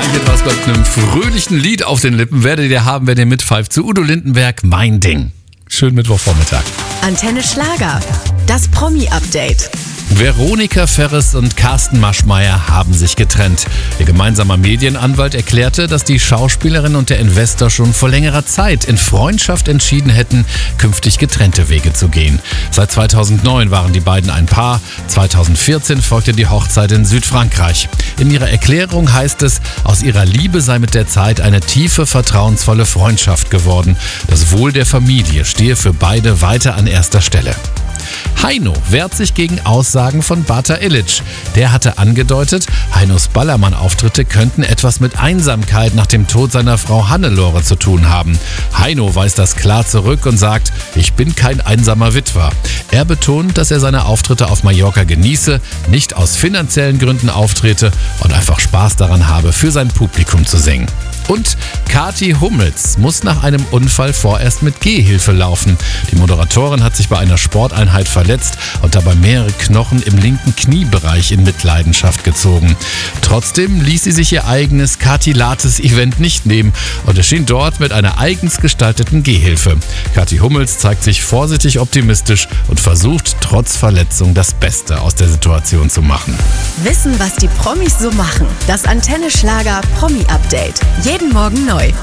Etwas mit einem fröhlichen Lied auf den Lippen werdet ihr haben, wenn ihr mitpfeift zu Udo Lindenberg, Mein Ding. Schönen Mittwochvormittag. Antenne Schlager, das Promi-Update. Veronika Ferres und Carsten Maschmeyer haben sich getrennt. Ihr gemeinsamer Medienanwalt erklärte, dass die Schauspielerin und der Investor schon vor längerer Zeit in Freundschaft entschieden hätten, künftig getrennte Wege zu gehen. Seit 2009 waren die beiden ein Paar. 2014 folgte die Hochzeit in Südfrankreich. In ihrer Erklärung heißt es, aus ihrer Liebe sei mit der Zeit eine tiefe, vertrauensvolle Freundschaft geworden. Das Wohl der Familie stehe für beide weiter an erster Stelle. Heino wehrt sich gegen Aussagen von Bata Illich. Der hatte angedeutet, Heinos Ballermann-Auftritte könnten etwas mit Einsamkeit nach dem Tod seiner Frau Hannelore zu tun haben. Heino weist das klar zurück und sagt, ich bin kein einsamer Witwer. Er betont, dass er seine Auftritte auf Mallorca genieße, nicht aus finanziellen Gründen auftrete und einfach Spaß daran habe, für sein Publikum zu singen. Und Kathi Hummels muss nach einem Unfall vorerst mit Gehhilfe laufen. Die Moderatorin hat sich bei einer Sporteinheit verletzt und dabei mehrere Knochen im linken Kniebereich in Mitleidenschaft gezogen. Trotzdem ließ sie sich ihr eigenes Kathi-Lates-Event nicht nehmen und erschien dort mit einer eigens gestalteten Gehhilfe. Kathi Hummels zeigt sich vorsichtig optimistisch und versucht trotz Verletzung das Beste aus der Situation zu machen. Wissen, was die Promis so machen. Das Antenne Schlager Promi-Update. Jeden Morgen neu.